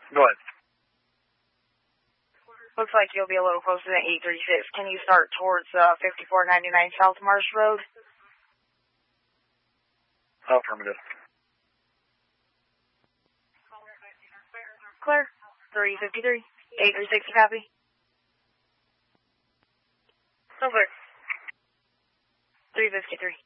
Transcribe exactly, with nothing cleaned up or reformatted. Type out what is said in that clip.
Go ahead. Looks like you'll be a little closer than eight thirty-six. Can you start towards uh, fifty-four ninety-nine South Marsh Road? Affirmative. Clear. three fifty-three. eight thirty-six, copy. So clear. three fifty-three.